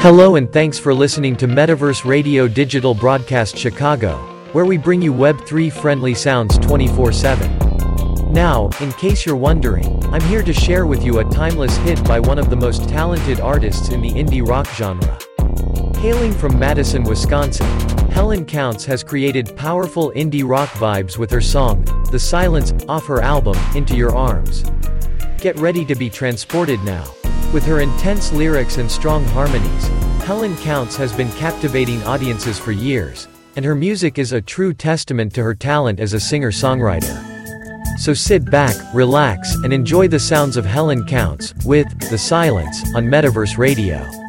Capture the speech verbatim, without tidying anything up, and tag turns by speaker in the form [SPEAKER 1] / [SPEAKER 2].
[SPEAKER 1] Hello and thanks for listening to Metaverse Radio Digital Broadcast Chicago, where we bring you Web three friendly sounds twenty-four seven. Now, in case you're wondering, I'm here to share with you a timeless hit by one of the most talented artists in the indie rock genre. Hailing from Madison, Wisconsin, Helen Counts has created powerful indie rock vibes with her song, The Silence, off her album, Into Your Arms. Get ready to be transported now. With her intense lyrics and strong harmonies, Helen Counts has been captivating audiences for years, and her music is a true testament to her talent as a singer-songwriter. So sit back, relax, and enjoy the sounds of Helen Counts, with The Silence, on Metaverse Radio.